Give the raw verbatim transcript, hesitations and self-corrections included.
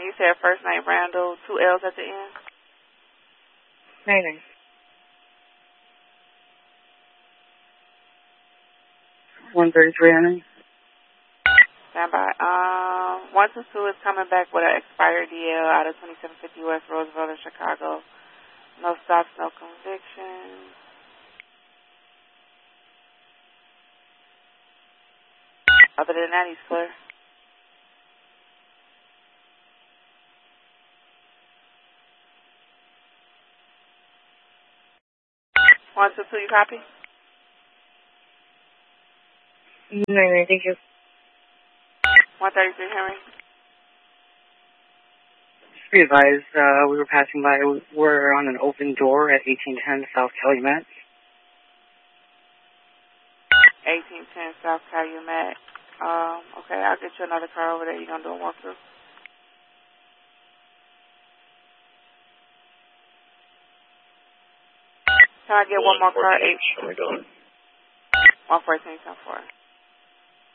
you said first name Randall, two L's at the end? Maybe. one thirty-three, Henry. Stand by. Um, one two two is coming back with an expired D L out of twenty-seven fifty West Roosevelt in Chicago. No stops, no convictions. Other than that, he's clear. one two two, you copy? Maybe, thank you. one thirty-three, Henry. Just be advised, uh, we were passing by, we're on an open door at eighteen ten South Calumet. eighteen ten South Calumet. Um, okay, I'll get you another car over there. You gonna do a walkthrough? Can I get one more car? Eight. Oh my God. one fourteen, ten four.